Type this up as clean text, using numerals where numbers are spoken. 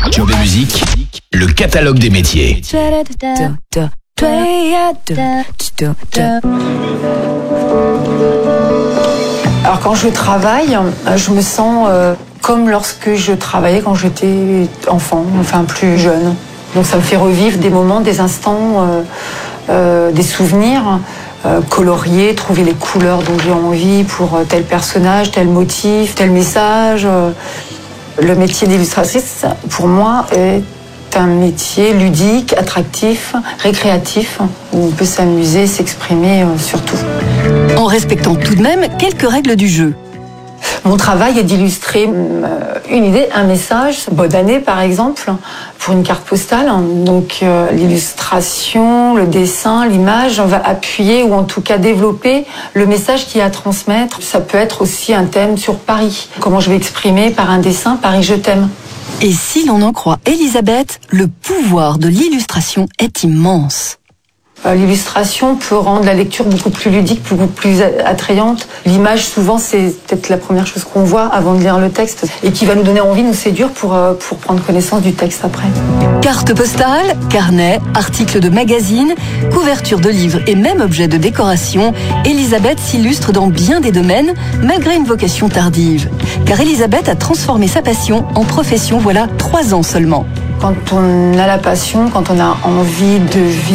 Job et musique, le catalogue des métiers. Alors quand je travaille, je me sens comme lorsque je travaillais quand j'étais enfant, enfin plus jeune. Donc ça me fait revivre des moments, des instants, des souvenirs, colorier, trouver les couleurs dont j'ai envie pour tel personnage, tel motif, tel message. Le métier d'illustratrice, pour moi, est un métier ludique, attractif, récréatif, où on peut s'amuser, s'exprimer surtout. En respectant tout de même quelques règles du jeu. Mon travail est d'illustrer une idée, un message, bonne année par exemple, pour une carte postale. Donc l'illustration, le dessin, l'image, on va appuyer ou en tout cas développer le message qu'il y a à transmettre. Ça peut être aussi un thème sur Paris. Comment je vais exprimer par un dessin, Paris je t'aime. Et si l'on en croit Elisabeth, le pouvoir de l'illustration est immense. L'illustration peut rendre la lecture beaucoup plus ludique, beaucoup plus attrayante. L'image, souvent, c'est peut-être la première chose qu'on voit avant de lire le texte et qui va nous donner envie, nous séduire pour prendre connaissance du texte après. Carte postale, carnet, articles de magazine, couverture de livres et même objets de décoration, Elisabeth s'illustre dans bien des domaines, malgré une vocation tardive. Car Elisabeth a transformé sa passion en profession voilà 3 ans seulement. Quand on a la passion, quand on a envie de vivre,